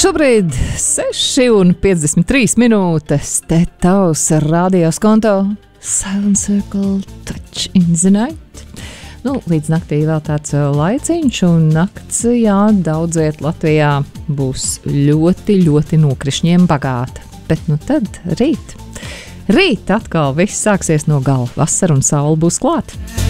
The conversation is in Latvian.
Šobrīd 6,53 minūtes. Te tavs radios konto Silent Circle Touch in the Night. Līdz naktī vēl tāds laiciņš, un nakts, jā, daudziet Latvijā būs ļoti, ļoti nokrišņiem bagāta. Bet tad rīt atkal viss sāksies no gala. Vasara un saule būs klāt.